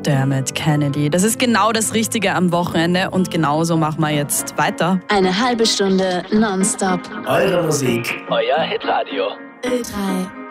Dermot Kennedy. Das ist genau das Richtige am Wochenende und genauso machen wir jetzt weiter. Eine halbe Stunde nonstop. Eure Musik, euer Hitradio. Ö3